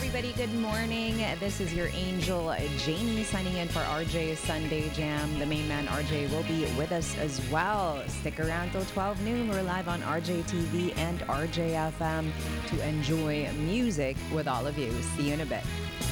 everybody. Good morning. This is your angel, Jamie, signing in for RJ's Sunday Jam. The main man, RJ, will be with us as well. Stick around till 12 noon. We're live on RJ TV and RJ FM to enjoy music with all of you. See you in a bit.